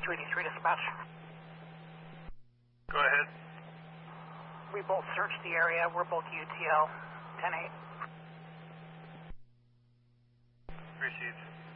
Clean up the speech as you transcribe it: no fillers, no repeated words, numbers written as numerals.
283 dispatch. Go ahead. We both searched the area. We're both UTL 10-8. Received.